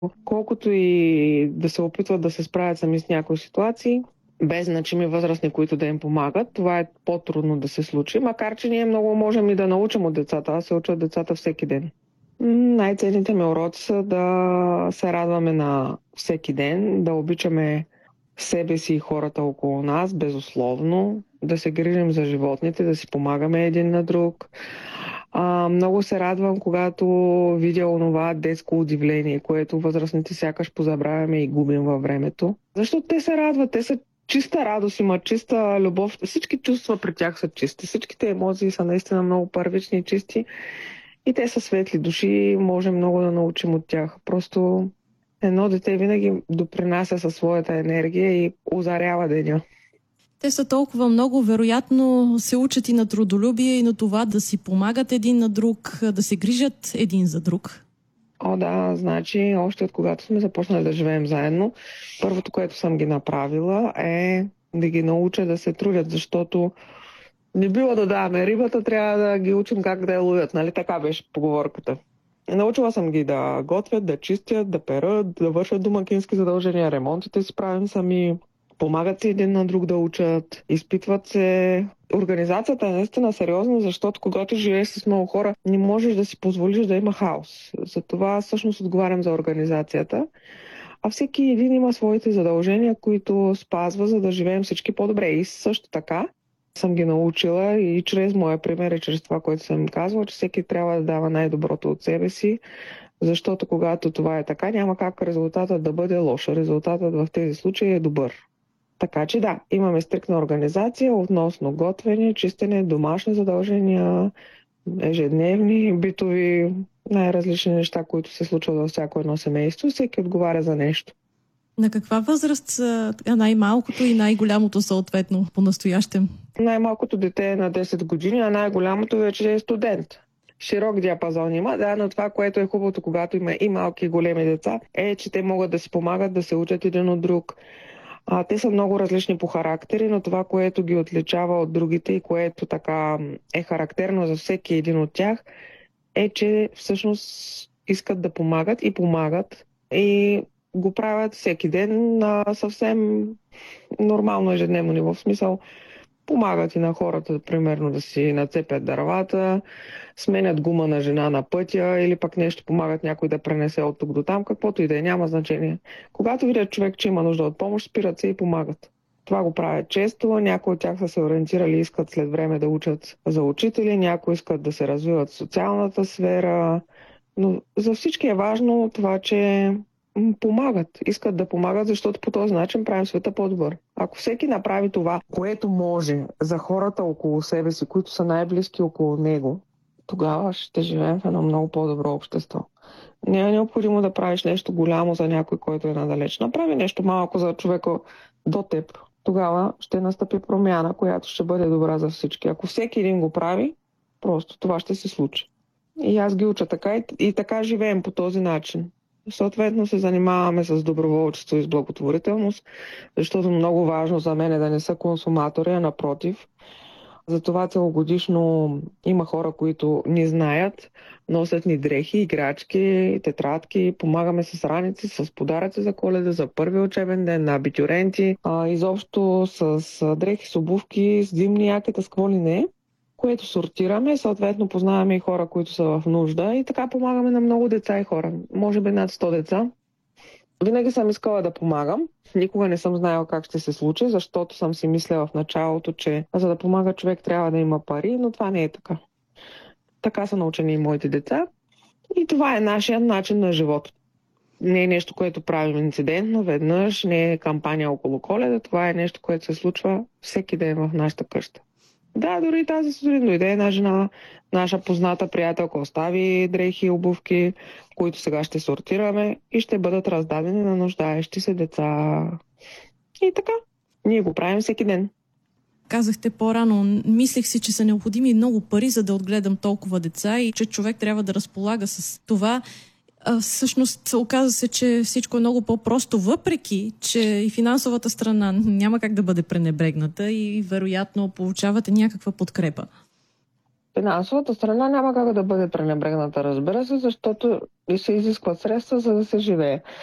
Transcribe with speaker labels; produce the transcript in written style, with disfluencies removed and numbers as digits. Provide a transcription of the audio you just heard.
Speaker 1: колкото и да се опитват да се справят сами с някои ситуации, без значими възрастни, които да им помагат, това е по-трудно да се случи, макар че ние много можем и да научим от децата. Аз се уча от децата всеки ден. Най-ценните ми уроци са да се радваме на всеки ден, да обичаме себе си и хората около нас, безусловно, да се грижим за животните, да си помагаме един на друг. Много се радвам, когато видя онова детско удивление, което възрастните сякаш позабравяме и губим във времето. Защото те се радват, те са чиста радост, има чиста любов. Всички чувства при тях са чисти, всичките емоции са наистина много първични и чисти. И те са светли души, можем много да научим от тях. Просто едно дете винаги допринася със своята енергия и озарява деня.
Speaker 2: Те са толкова много, вероятно се учат и на трудолюбие, и на това да си помагат един на друг, да се грижат един за друг.
Speaker 1: Да, значи още от когато сме започнали да живеем заедно, първото, което съм ги направила е да ги науча да се трудят, защото не бива да даваме рибата, трябва да ги учим как да я ловят, нали? Така беше поговорката. Научила съм ги да готвят, да чистят, да перат, да вършат домакински задължения, ремонтите си правим сами, помагат си един на друг да учат, изпитват се. Организацията е наистина сериозна, защото когато живееш с много хора, не можеш да си позволиш да има хаос. Затова всъщност отговарям за организацията. А всеки един има своите задължения, които спазва, за да живеем всички по-добре. И също така съм ги научила и чрез моя пример и чрез това, което съм им казвала, че всеки трябва да дава най-доброто от себе си, защото когато това е така, няма как резултатът да бъде лош. Резултатът в тези случаи е добър. Така че да, имаме стриктна организация относно готвене, чистене, домашни задължения, ежедневни, битови, най-различни неща, които се случват във всяко едно семейство. Всеки отговаря за нещо.
Speaker 2: На каква възраст са най-малкото и най-голямото съответно по-настоящем?
Speaker 1: Най-малкото дете е на 10 години, а най-голямото вече е студент. Широк диапазон има, но това, което е хубавото, когато има и малки и големи деца, е, че те могат да си помагат, да се учат един от друг. Те са много различни по характери, но това, което ги отличава от другите и което така е характерно за всеки един от тях, е, че всъщност искат да помагат и помагат. И го правят всеки ден на съвсем нормално ежедневно ниво. В смисъл, помагат и на хората, примерно, да си нацепят дървата, сменят гума на жена на пътя или пък нещо помагат някой да пренесе от тук до там, каквото и да е, няма значение. Когато видят човек, че има нужда от помощ, спират се и помагат. Това го правят често, някои от тях са се ориентирали и искат след време да учат за учители, някои искат да се развиват в социалната сфера, но за всички е важно това, че помагат. Искат да помагат, защото по този начин правим света по-добър. Ако всеки направи това, което може за хората около себе си, които са най-близки около него, тогава ще живеем в едно много по-добро общество. Не е необходимо да правиш нещо голямо за някой, който е надалеч. Направи нещо малко за човека до теб. Тогава ще настъпи промяна, която ще бъде добра за всички. Ако всеки един го прави, просто това ще се случи. И аз ги уча така и така живеем по този начин. Съответно се занимаваме с доброволчество и с благотворителност, защото много важно за мен е да не са консуматори, а напротив. Затова целогодишно има хора, които ни знаят, носят ни дрехи, играчки, тетрадки, помагаме с раници, с подаръци за Коледа, за първи учебен ден, на абитюренти, изобщо с дрехи, с обувки, с зимни якета, с какво ли не, което сортираме. Съответно познаваме и хора, които са в нужда и така помагаме на много деца и хора. Може би над 100 деца. Винаги съм искала да помагам. Никога не съм знаела как ще се случи, защото съм си мисляла в началото, че за да помага човек трябва да има пари, но това не е така. Така са научени и моите деца. И това е нашия начин на живот. Не е нещо, което правим инцидентно, веднъж, не е кампания около Коледа. Това е нещо, което се случва всеки ден в нашата къща. Да, дори тази сутрин дойде една жена, наша позната приятелка, остави дрехи и обувки, които сега ще сортираме и ще бъдат раздадени на нуждаещи се деца. И така, ние го правим всеки ден.
Speaker 2: Казахте по-рано, мислех си, че са необходими много пари, за да отгледам толкова деца и че човек трябва да разполага с това. Всъщност оказа се, че всичко е много по-просто, въпреки че и финансовата страна няма как да бъде пренебрегната и вероятно получавате някаква подкрепа.
Speaker 1: Финансовата страна няма как да бъде пренебрегната, разбира се, защото и се изискват средства, за да се живее.